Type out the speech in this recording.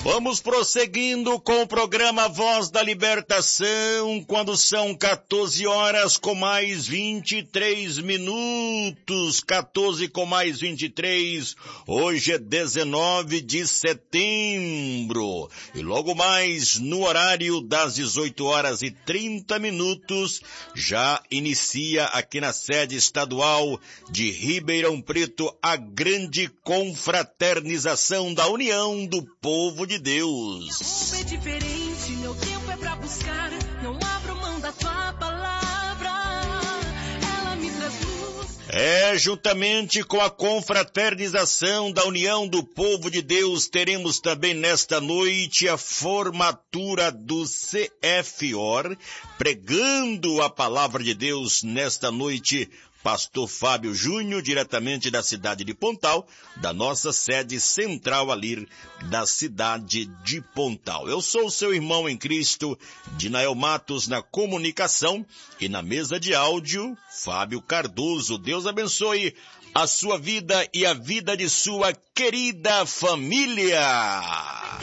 Vamos prosseguindo com o programa Voz da Libertação, quando são 14 horas com mais 23 minutos, 14 com mais 23, hoje é 19 de setembro, e logo mais no horário das 18 horas e 30 minutos, já inicia aqui na sede estadual de Ribeirão Preto a grande confraternização da União do Povo de Deus. Meu povo é diferente, meu tempo é pra buscar, não abro mão da tua palavra, ela me traduz. Juntamente com a confraternização da União do Povo de Deus, teremos também nesta noite a formatura do CFOR, pregando a palavra de Deus nesta noite, Pastor Fábio Júnior, diretamente da cidade de Pontal, da nossa sede central ali da cidade de Pontal. Eu sou o seu irmão em Cristo, Dinael Matos, na comunicação, e na mesa de áudio, Fábio Cardoso. Deus abençoe a sua vida e a vida de sua querida família.